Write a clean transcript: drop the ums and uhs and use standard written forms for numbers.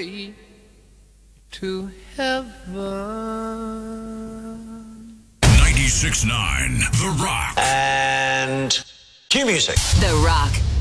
way to heaven. 96.9 The Rock. And cue music. The Rock.